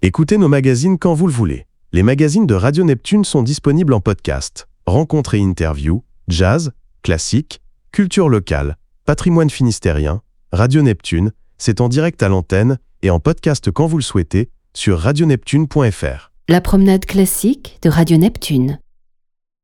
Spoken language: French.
Écoutez nos magazines quand vous le voulez. Les magazines de Radio Neptune sont disponibles en podcast. Rencontres et interviews, jazz, classique, culture locale, patrimoine finistérien, Radio Neptune, c'est en direct à l'antenne et en podcast quand vous le souhaitez sur radioneptune.fr. La promenade classique de Radio Neptune.